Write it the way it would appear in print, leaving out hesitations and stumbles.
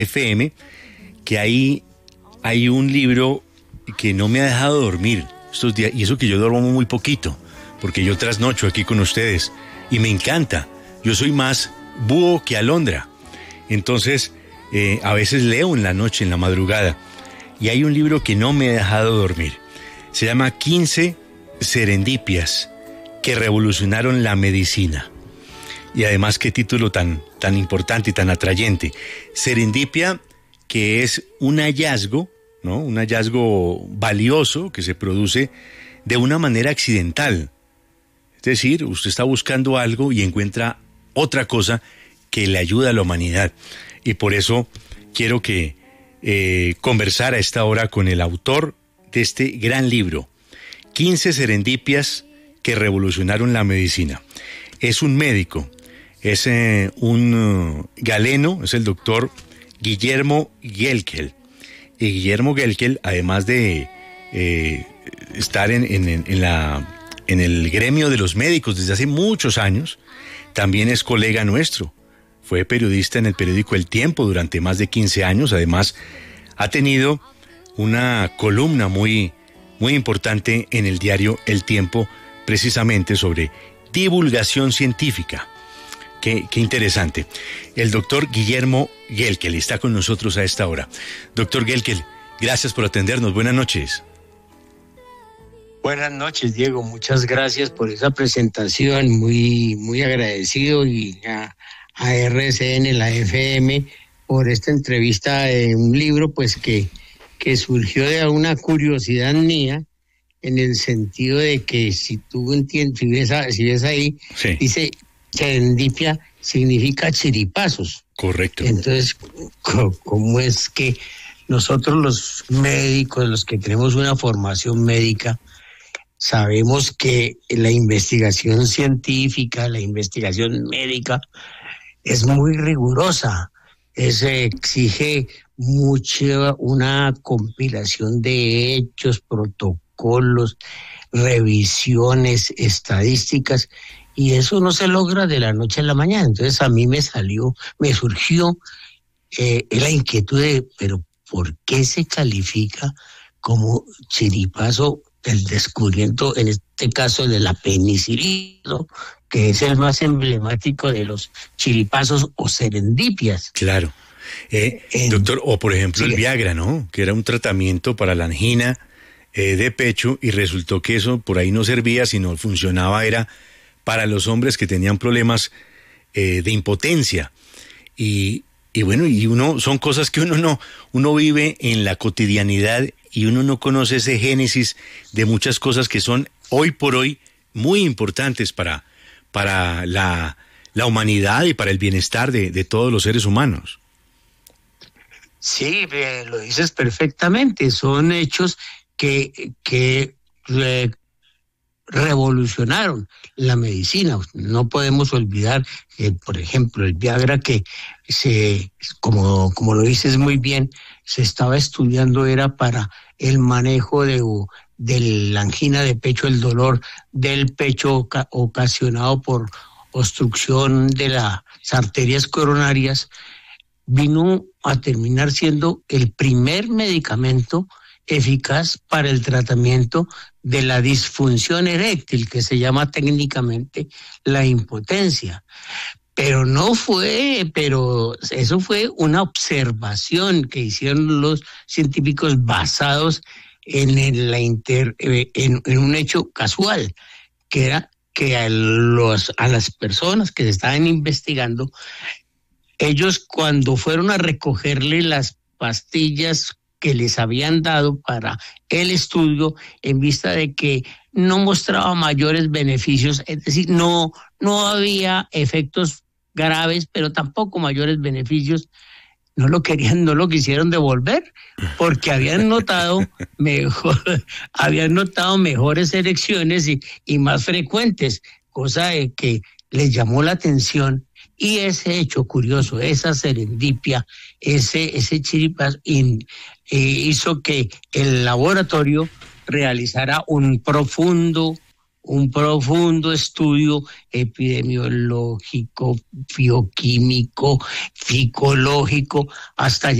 FM, que ahí hay un libro que no me ha dejado dormir estos días, y eso que yo duermo muy poquito, porque yo trasnocho aquí con ustedes, y me encanta. Yo soy más búho que alondra. Entonces, a veces leo en la noche, en la madrugada, y hay un libro que no me ha dejado dormir. Se llama 15 serendipias que revolucionaron la medicina. Y además, qué título tan importante y tan atrayente. Serendipia, que es un hallazgo, ¿no? Un hallazgo valioso que se produce de una manera accidental. Es decir, usted está buscando algo y encuentra otra cosa que le ayuda a la humanidad. Y por eso quiero que conversar a esta hora con el autor de este gran libro, 15 serendipias que revolucionaron la medicina. Es un médico, es un galeno, es el doctor Guillermo Gelkel. Y Guillermo Gelkel, además de estar en el gremio de los médicos desde hace muchos años, también es colega nuestro. Fue periodista en el periódico El Tiempo durante más de 15 años. Además, ha tenido una columna muy, muy importante en el diario El Tiempo, precisamente sobre divulgación científica. Qué interesante. El doctor Guillermo Gelkel está con nosotros a esta hora. Doctor Gelkel, gracias por atendernos. Buenas noches. Buenas noches, Diego. Muchas gracias por esa presentación. Muy, muy agradecido, y a RCN, la FM, por esta entrevista de un libro pues que surgió de una curiosidad mía, en el sentido de que si tú entiendes, si ves ahí, sí, dice serendipia significa chiripazos. Correcto. Entonces, ¿cómo es que nosotros los médicos, los que tenemos una formación médica, sabemos que la investigación científica, la investigación médica es muy rigurosa? Exige mucho una compilación de hechos, protocolos, revisiones, estadísticas, y eso no se logra de la noche a la mañana. Entonces a mí me surgió la inquietud de, pero ¿por qué se califica como chiripazo el descubrimiento, en este caso, de la penicilina, que es el más emblemático de los chiripazos o serendipias? Claro. Doctor, o por ejemplo el Viagra, ¿no? Que era un tratamiento para la angina de pecho, y resultó que eso por ahí no servía, sino funcionaba era para los hombres que tenían problemas de impotencia. Y bueno, son cosas que uno vive en la cotidianidad, y uno no conoce ese génesis de muchas cosas que son hoy por hoy muy importantes para la humanidad y para el bienestar de todos los seres humanos. Sí, lo dices perfectamente. Son hechos que revolucionaron la medicina. No podemos olvidar, por ejemplo, el Viagra, que como lo dices muy bien, se estaba estudiando, era para el manejo de la angina de pecho, el dolor del pecho ocasionado por obstrucción de las arterias coronarias. Vino a terminar siendo el primer medicamento eficaz para el tratamiento de la disfunción eréctil, que se llama técnicamente la impotencia. Pero eso fue una observación que hicieron los científicos basados en un hecho casual, que era que a las personas que se estaban investigando, ellos, cuando fueron a recogerle las pastillas que les habían dado para el estudio, en vista de que no mostraba mayores beneficios, es decir, no había efectos graves, pero tampoco mayores beneficios, no lo quisieron devolver, porque habían notado mejores erecciones y más frecuentes, cosa de que les llamó la atención. Y ese hecho curioso, esa serendipia, ese chiripazo, hizo que el laboratorio realizara un profundo un profundo estudio epidemiológico, bioquímico, psicológico, hasta